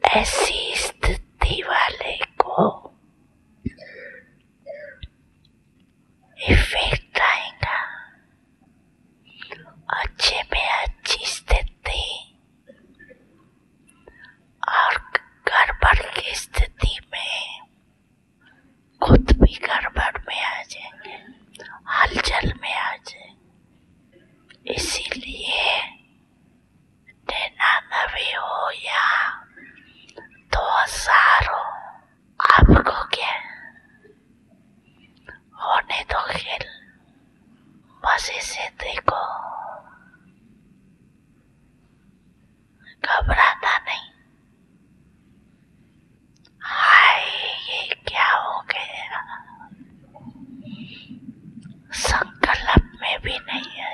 ऐसी स्थिति वाले को इफेक्ट आएगा। अच्छे में अच्छी स्थिति और गड़बड़ की स्थिति में खुद भी गड़बड़ में आ जाएंगे, हलचल में आ जाएंगे। इसीलिए 99 हो या 2000 हो, आपको क्या होने दो खेल, मजे से देखो, घबराना नहीं। हाय ये क्या हो गया, संकल्प में भी नहीं है।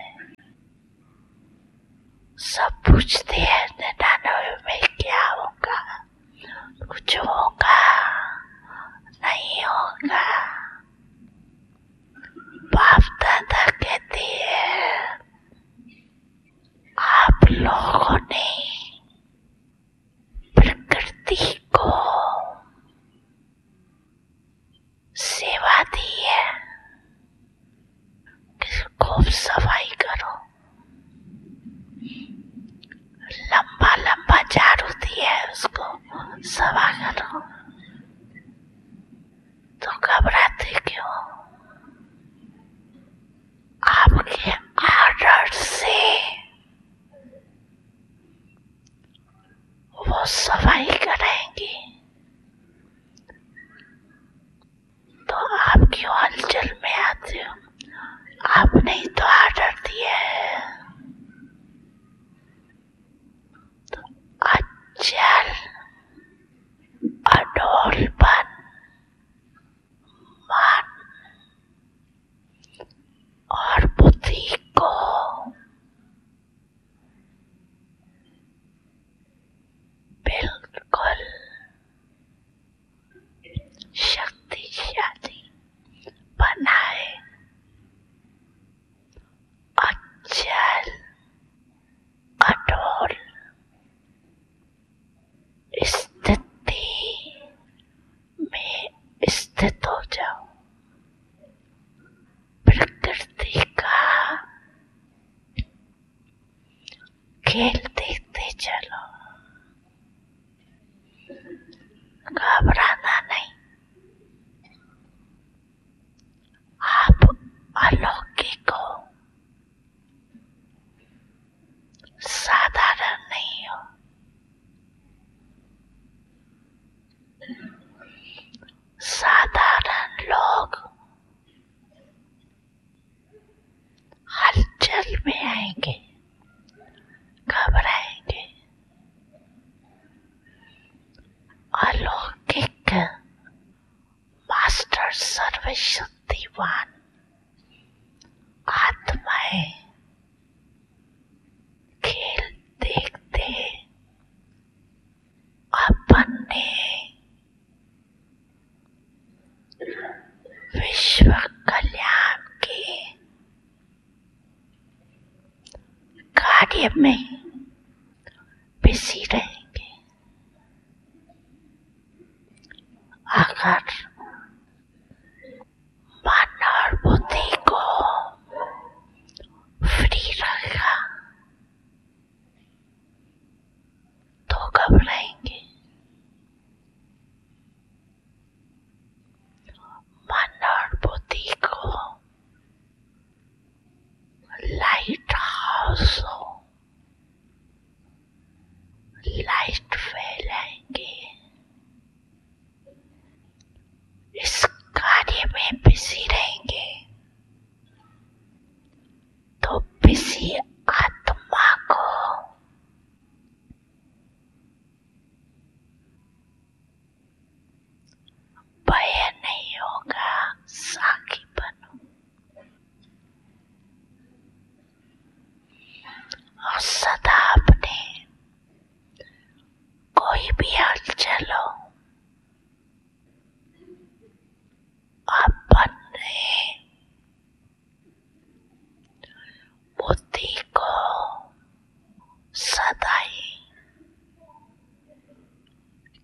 सब पूछते हैं 99 में क्या होगा, कुछ होगा नहीं होगा। बाप दादा कहते हैं आप लोगों ने प्रकृति को सेवा दी है कि खूब सफाई करो, लंबा लंबा झाड़ू दिया है उसको सफा करो, तो घबराते क्यों? आपके आर्डर से वो सफाई करेंगे तो आप क्यों हलचल में आते हो? आपने ही तो आर्डर दिया है। तो अचल अडोलपन मन और बुद्धि को बिल्कुल शक्तिशाली बनाए। अचल अडोल स्थिति में स्थित हो जाओ। प्रकृति का खेल देखते चलो, घबराना नहीं। आप अलौकिक हो, साधारण नहीं हो। साधारण लोग हलचल में आएंगे, घबराएंगे। अलौकिक मास्टर सर्वशक्तिवान आत्माएं खेल देखते अपन ने विश्व कल्याण के कार्य में बिजी रहेंगे। अगर मन और बुद्धि को फ्री रखा तो घबराएंगे। मन और बुद्धि को लाइट हाउस हो, लाइट फैलाएंगे, इस कार्य में बिजी रहेंगे तो बिजी आत्मा को भय नहीं होगा। साखी बनो और सदा अपने कोई भी हलचल हो अपने बुद्धि को सदा ही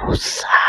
उस